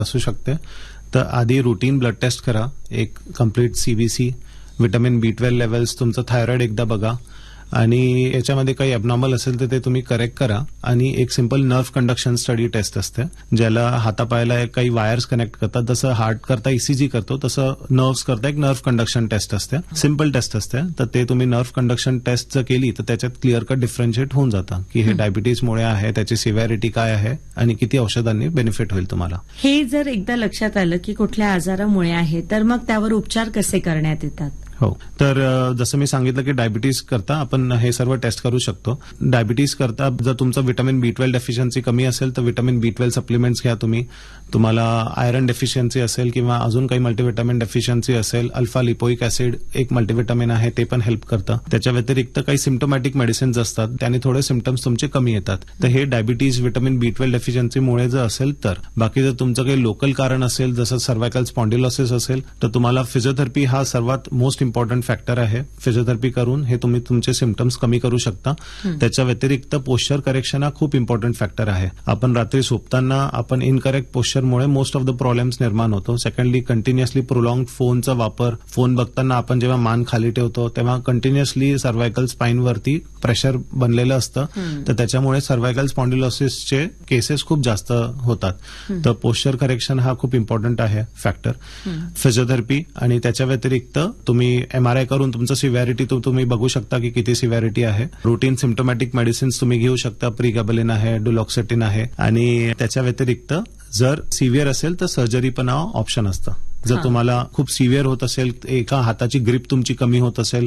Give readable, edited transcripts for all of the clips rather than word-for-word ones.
असू शकते. तर आधी रुटीन ब्लड टेस्ट करा, एक complete CBC, vitamin B12 levels, तुमचं थायरॉइड एकदा बघा आणि याच्यामध्ये काही अबनॉर्मल असेल तर ते तुम्ही करेक्ट करा. आणि एक simple nerve conduction study taste असते, ज्याला हातापायाला काही वायर्स कनेक्ट करतात. जसं हार्ट करता ईसीजी करतो तसं नर्व्स करता एक नर्व्ह कंडक्शन टेस्ट असते. सिंपल टेस्ट असते. तर ते तुम्ही नर्व्ह कंडक्शन टेस्ट जर केली तर त्याच्यात क्लिअर कट डिफरन्शिएट होऊन जातं की हे डायबिटीजमुळे आहे, त्याची सिव्हिरिटी काय आहे आणि किती औषधांनी बेनिफिट होईल तुम्हाला. हे जर एकदा लक्षात आलं की कुठल्या आजारामुळे आहे तर मग त्यावर उपचार कसे करण्यात येतात? हो, तर जसं मी सांगितलं की डायबिटीज करता आपण हे सर्व टेस्ट करू शकतो. डायबिटीज करता जर तुमचं व्हिटॅमिन B12 डेफिशियन्सी कमी असेल तर व्हिटॅमिन B12 सप्लिमेंट्स घ्या तुम्ही. तुम्हाला आयरन डेफिशियन्सी असेल किंवा अजून काही मल्टीव्हिटॅमिन डेफिशियन्सी असेल, अल्फा लिपोइक ऍसिड एक मल्टीव्हिटॅमिन आहे, ते पण हेल्प करतं. त्याच्या व्यतिरिक्त काही सिम्प्टोमॅटिक मेडिसिन्स असतात, त्याने थोडे सिम्प्टम्स तुमचे कमी येतात. तर हे डायबिटीज व्हिटॅमिन B12 डेफिशियन्सीमुळे जर असेल तर. बाकी जर तुमचं काही लोकल कारण असेल, जसं सर्व्हायकल स्पॉन्डिलोसिस असेल, तर तुम्हाला फिजिओथेरपी हा सर्वात मोस्ट इम्पॉर्टंट फॅक्टर आहे. फिजिओथेरपी करून हे तुम्ही तुमचे सिम्प्टम्स कमी करू शकता. त्याच्या व्यतिरिक्त पोश्चर करेक्शन हा खूप इम्पॉर्टंट फॅक्टर आहे. आपण रात्री झोपताना आपण incorrect पोश्चरमुळे most of the problems निर्माण होतो. सेकंडली कंटिन्युअसली प्रोलॉंग फोनचा वापर, फोन बघताना आपण जेव्हा मान खाली ठेवतो तेव्हा कंटिन्युअसली सर्व्हायकल स्पाईनवरती प्रेशर बनलेलं असतं, तर त्याच्यामुळे सर्व्हायकल स्पॉन्डिलोसिसचे केसेस खूप जास्त होतात. तर पोश्चर करेक्शन हा खूप इम्पॉर्टंट आहे फॅक्टर. फिजिओथेरपी आणि त्याच्या व्यतिरिक्त तुम्ही MRI करून तुमचं सिव्हिरिटी तुम्ही बघू शकता की किती सिव्हिरिटी आहे. रुटीन सिम्प्टोमॅटिक मेडिसिन्स तुम्ही घेऊ शकता, प्रीगॅबलिन आहे, डुलॉक्सिटिन आहे. आणि त्याच्या व्यतिरिक्त जर सिव्हिअर असेल तर सर्जरी पण ऑप्शन असतं. जर तुम्हाला खूप सिव्हिअर होत असेल, एका हाताची ग्रिप तुमची कमी होत असेल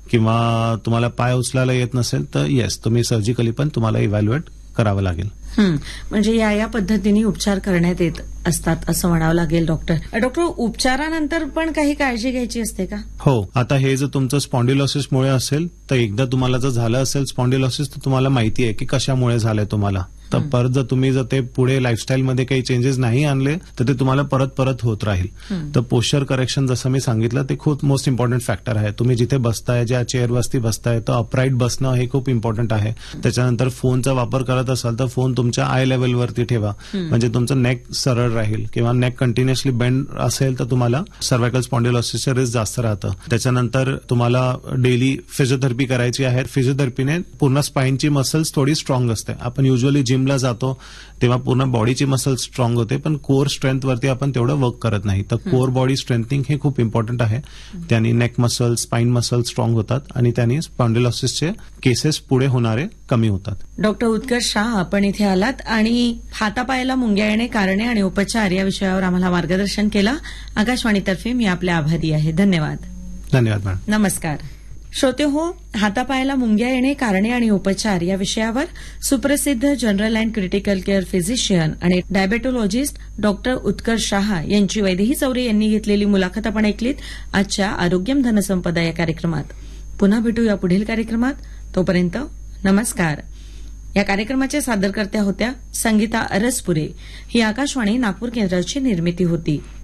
किंवा तुम्हाला पाय उचलायला येत नसेल तर येस, तुम्ही सर्जिकली पण तुम्हाला इव्हॅल्युएट करावं लागेल. म्हणजे या पद्धतीने उपचार करण्यात येत असतात असं म्हणावं लागेल. डॉक्टर उपचारानंतर पण काही काळजी घ्यायची असते का? हो, आता हे जर तुमचं स्पॉन्डिलोसिसमुळे असेल तर एकदा तुम्हाला जर झालं असेल स्पॉन्डिलोसिस तर तुम्हाला माहिती आहे की कशामुळे झालंय तुम्हाला. तर परत जर तुम्ही जर ते पुढे लाईफस्टाईलमध्ये काही चेंजेस नाही आणले तर ते तुम्हाला परत होत राहील. तर पोश्चर करेक्शन जसं मी सांगितलं ते खूप मोस्ट इम्पॉर्टंट फॅक्टर आहे. तुम्ही जिथे बसताय, ज्या चेअरवरती बसताय, तर अपराईट बसणं हे खूप इम्पॉर्टंट आहे. त्याच्यानंतर फोनचा वापर करत असाल तर फोन तुमच्या आय लेवलवरती ठेवा, म्हणजे तुमचं नेक सरळ राहील. किंवा नेक कंटिन्युअसली बेंड असेल तर तुम्हाला सर्व्हायकल स्पॉन्डिलोसिसचं रिस्क जास्त राहतं. त्याच्यानंतर तुम्हाला डेली फिजिओथेरपी करायची आहे. फिजिओथेरपीने पूर्ण स्पाईनची मसल्स थोडी स्ट्रॉंग असते. आपण युजली जिमला जातो तेव्हा पूर्ण बॉडीची मसल स्ट्रॉंग होते, पण कोर स्ट्रेंथ वरती आपण तेवढं वर्क करत नाही. तर कोर बॉडी स्ट्रेंथनिंग हे खूप इम्पॉर्टंट आहे. त्यांनी neck muscle, spine muscle strong होतात आणि त्यांनी स्पॉन्डिलोसिसचे केसेस पुढे होणारे कमी होतात. डॉक्टर उत्कर्ष शाह, आपण इथे आलात आणि हातापायाला मुंग्या येणे, कारणे आणि उपचार या विषयावर आम्हाला मार्गदर्शन केलं. आकाशवाणीतर्फे मी आपले आभारी आहे. धन्यवाद. धन्यवाद मॅडम. नमस्कार श्रोते हो, हातापायाला मुंग्या येणे, कारणे आणि उपचार या विषयावर सुप्रसिद्ध general and critical care physician आणि डायबेटोलॉजिस्ट डॉक्टर उत्कर्ष शाह यांची वैदेही चौरे यांनी घेतलेली मुलाखत आपण ऐकलीत आजच्या आरोग्यम धनसंपदा या कार्यक्रमात. पुन्हा भेटू या पुढील कार्यक्रमात. तोपर्यंत नमस्कार. या कार्यक्रमाच्या सादरकर्त्या होत्या संगीता अरसपुरे. ही आकाशवाणी नागपूर केंद्राची निर्मिती होती.